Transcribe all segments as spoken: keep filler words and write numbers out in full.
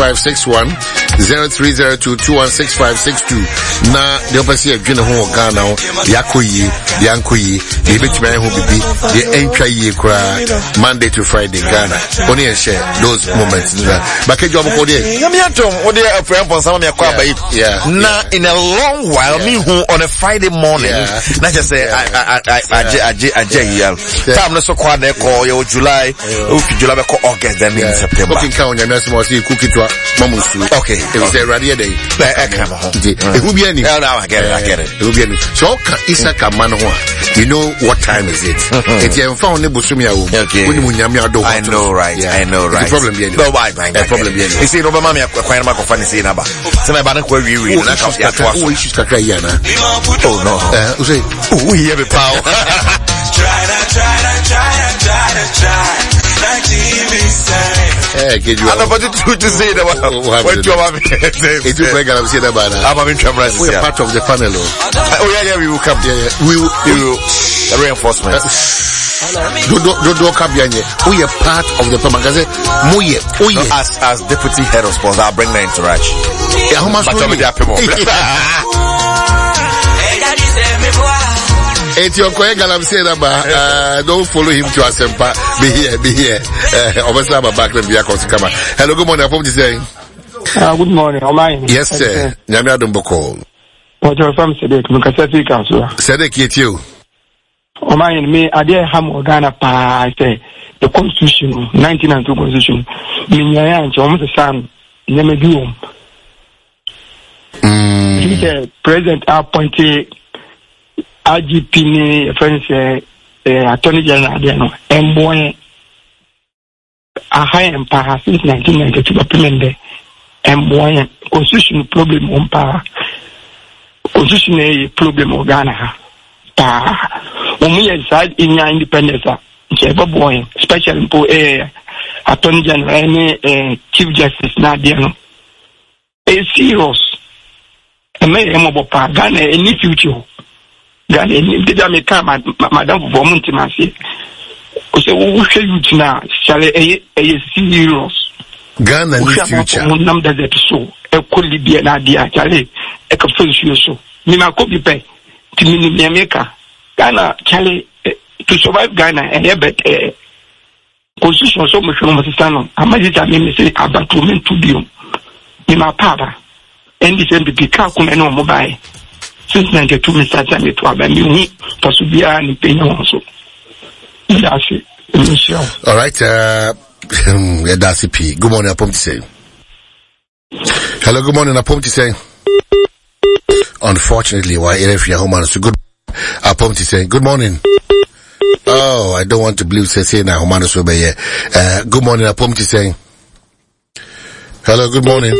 five six one, zero three zero two two one six five six two. Na the opposite of Jina Ho Ghana, the Akoyi, the Ankoyi, the Bitman who be the Entraye Kra, Monday to Friday Ghana. Only and share those moments. But can you have a code? Yeah. Now, in a long while, me who on a Friday morning, not just say, I, I, I, I, I, I, I, time so quite call you July, July, August, then in September. Okay, count your mess was you cook it to Mamusu. Okay, it was a radio day. It will be any. Now I get it, I get it. It will be any. So, Isaka Manua, you know what time is it? It's a found Nebusumia. Okay. I know, right? I know, right? The problem being no, why? The problem being you see, Obama, I'm quite a funny scene about. So, my banner, where we read, and I can't see who issues Kakayana. Oh, no. Uh, say, we have a power. Try to, try to, try to, try to, try. Eh, get you. I'm about to to say that. What you have? It will break out. Say that, man. I'm having trouble. We are part of the panel. Oh yeah, yeah, we will come. Yeah, yeah. We will. We will. The reinforcement. Do do do do come here. We are part of the panel. Because we we as as deputy head of sports, I'll bring the interaction. How much? But I'm It's your colleague, I'm saying about, uh, don't follow him to Asempa. Be here, be here. Uh, obviously, I'm back to Biakos. Hello, good morning. I'm saying. Uh, good morning. Am I? Yes, sir. Nyamia Dumboko. What you're from Sedek, Mukaseti Council. Sedek, yet you. Am I in me? I dare ham Ghana pa, say, the Constitution, nineteen ninety-two Constitution. Minyayan, almost the son, Nemeduum. He said, President appointed. I G P ni friends eh Attorney General there no emboy a high empire since nineteen ninety-two implement emboy constitution problem on power constitution a problem of Ghana pa we side in your independence a boy special impo eh Attorney General any eh Chief Justice na there no a serious e me emobo pa Ghana any future Ghana, did I make Madame Vomuntimasi? So, who shall you now? Shall a serious Ghana in the future? Number that so, a could be an idea, Charlie, a confused so. Nima could be pay to me, America. Ghana, Charlie, to survive Ghana, and have a constitution so much from the stand on. I might say about two men to be in my papa, and this M P Kakum and no mobile. Since ninety-two, Mister Janet Wabami, Pasubia and Pena also. All right, uh, that's P. Good morning, Apom to say. Hello, good morning, Apom to say. Unfortunately, why if you're home, so good. Apom to say, good morning. Oh, I don't want to believe say now, Homano so be here. Uh, good morning, Apom to say. Hello, good morning.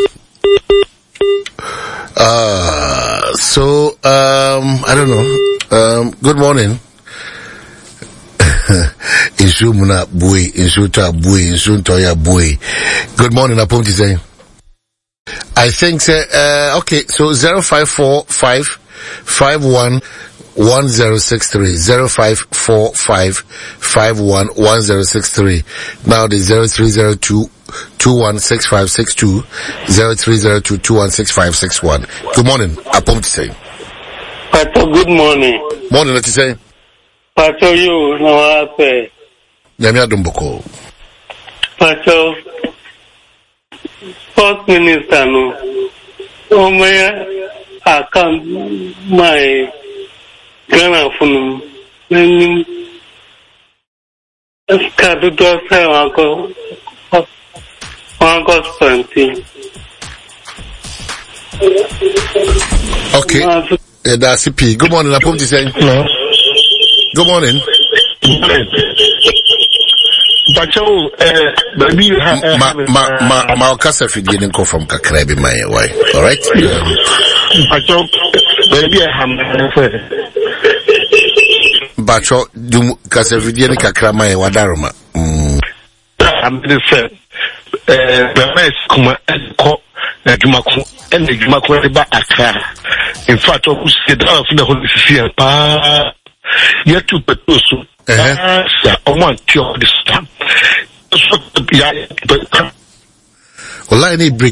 Uh, so, um, I don't know. Um, good morning. Insu muna bui, insu ta bui, insu toya bui. Good morning, Apom to say. I think, uh, okay, so zero five four five five one one zero six three, zero five four five five one one zero six three. Now the zero three zero two two one six five six two, zero three zero two two one six five six one. Good morning, Apom to say. Pato, good morning. Morning, what you say? Pato, you know what I Nyamia Dumboko. Pato, First Minister, no. Oh, my, I can't, my Ghana phone. Then, it's got to do a uncle. Okay. Uh, that's P. Good morning, Apom to say. Hello. Good morning. But you, uh, baby, you have, ma, ma, ma, ma, Okasa Fidin call from Kakrabi, my wife. All right. But you, baby, I have, but you, do Kasa Fidin Kakramai, Wadaruma. I'm the same. Uh, the nice kuma and co and Jumako and the Jumako back Accra. In fact, I was the dog of the whole city pa yet to Petuso. I want to this time. Well, I need break.